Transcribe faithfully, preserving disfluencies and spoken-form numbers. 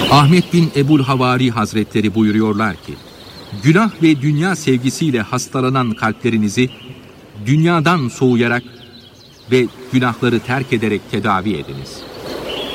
Ahmet bin Ebul Havari Hazretleri buyuruyorlar ki, günah ve dünya sevgisiyle hastalanan kalplerinizi dünyadan soğuyarak ve günahları terk ederek tedavi ediniz.